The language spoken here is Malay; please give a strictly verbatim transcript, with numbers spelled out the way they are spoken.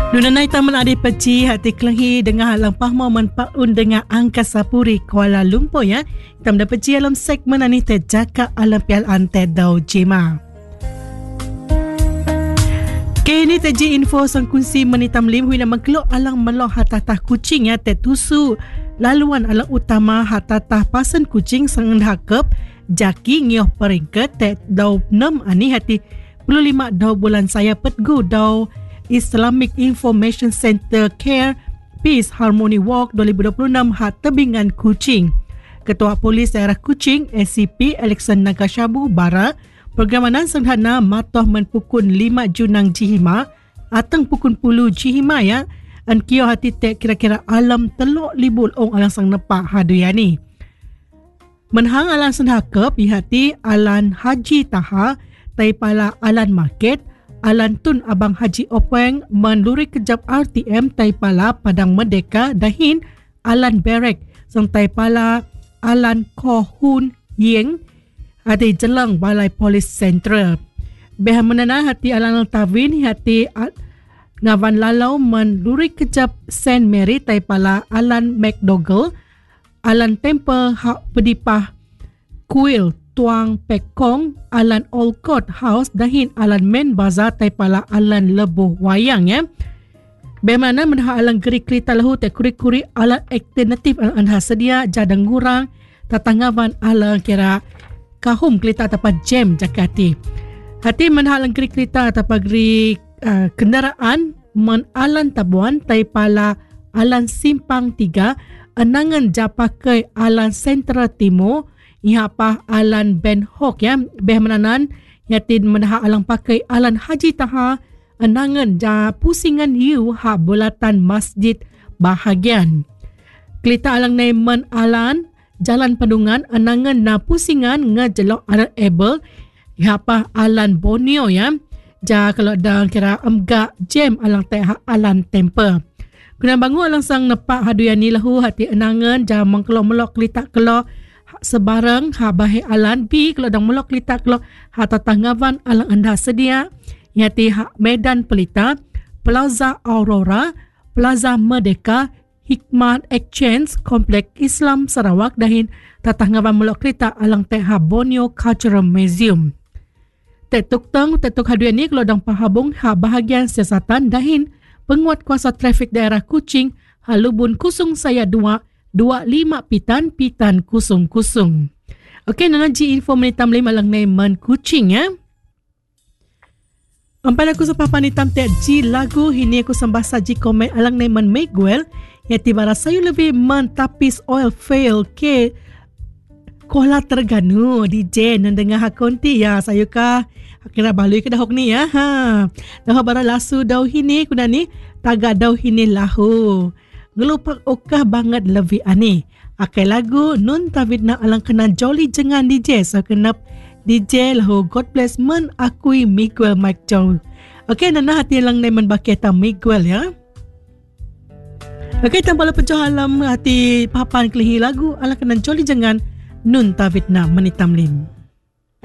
Nunanay taman adi peci hati kelenghi dengan halang pahma manpaun dengan angkasa puri Kuala Lumpur ya. Kita mendapat peci dalam segmen ini terjaka alam pial ante dau jema. Kini terji info sang kunci menitam lim hui nama kelok alang melok hatatah kucing ya tetusu. Laluan alang utama hatatah pasan kucing sang hakep jaki ngioh peringkat tet dau enam ani hati puluh lima dau bulan saya petgu dau Islamic Information Center Care Peace Harmony Walk dua ribu dua puluh enam hat tebingan Kuching. Ketua Polis Daerah Kuching A C P Alexander Nakashabu bara programanan sederhana matoh menpukun lima Junang Jihima ateng pukun puluh Jihima ya an kio hati tek kira-kira alam telok libul ong alang sang nepak haduyani. Menhang alang sendhakep ihati alan Haji Taha taipala alan market Alan Tun Abang Haji Openg menluri kejap R T M taipala Padang Merdeka dahin Alan Berek sang taipala Alan Kohun Yeng hati jelang Balai Polis Sentral. Beha menana hati Alan Tavin hati Ngavan Lalau menluri kejap Saint Mary taipala Alan McDougall Alan Temple Hak Pedipah Kuil Tuang Pekong Alan Old Court House dahin Alan Main Bazaar taipala Alan Lebuh Wayang ya. Bagaimana mendah alang gerik kereta lahu te kuri-kuri alat alternatif alang anha sedia jadang ngurang tatangawan alang kira kahum kereta ataupun jam jakati. Hati mendah alang gerik kereta ataupun gerik uh, kendaraan men Alan Tabuan taipala Alan Simpang tiga anangan japakai Alan Sentra Timur ihapah Alan Ben Hok ya beh menanan yatin mendah alang pakai Alan Haji Taha anangan ja pusingan yu ha bulatan masjid bahagian kelita alang naiman Alan jalan pendungan anangan na pusingan ngejelok Alan Able ihapah Alan Borneo ya ja kalau dah kira emga jam alang teh Alan Temper guna bangun alang sang nepak haduyani lahu hati anangan ja mengkelok melok kelita kelok sebarang ha bahe alan bi kalau dang melok lita kalau ha tatangawan alang anda sedia yati ha Medan Pelita Plaza Aurora Plaza Merdeka Hikmat Exchange Komplek Islam Sarawak dahin tatangawan melok lita alang teh ha Borneo Cultural Museum tetuk teng tetuk haduan ni kalau dang pahabung ha bahagian siasatan dahin penguat kuasa trafik daerah Kuching halubun kusung saya dua dua lima pitan pitan kusung kusung. Okey, nanaji info menitam lima lang naiman Kuching ya. Ampan aku sepapan hitam tek ji lagu ini aku sembah saji komen alang naiman Miguel yang tiba rasayu lebih mentapis oil fail ke kola terganu D J nandengah hakonti ya sayukah kira balui ke dahok ni ya. Ha. Dah bara lasu dau hini kuna ni taga dau hini lahu. Ngelupak okah banget lebih aneh. Akai lagu nun tavidna alang kena jolly jengan D J. So kenap D J lahu God bless men akui Miguel Mike Joe. Okey, nana hati alang naiman baketa Miguel ya. Okey, tanpa lepas alam hati papan kelihi lagu alang kena jolly jengan nun tavidna menitam lim.